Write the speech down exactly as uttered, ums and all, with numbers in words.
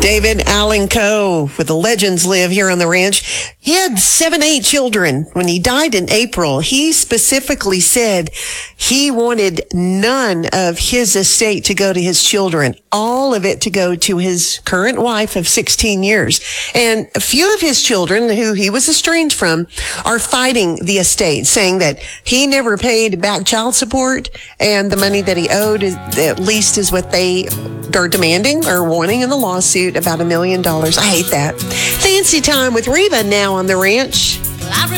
David Allen Coe with the Legends Live here on the ranch. He had seven, eight children. When he died in April, he specifically said he wanted none of his estate to go to his children, all of it to go to his current wife of sixteen years. And a few of his children, who he was estranged from, are fighting the estate, saying that he never paid back child support and the money that he owed is, at least is what they are demanding or wanting in the lawsuit, about a million dollars. I hate that. Fancy time with Reba now on the ranch.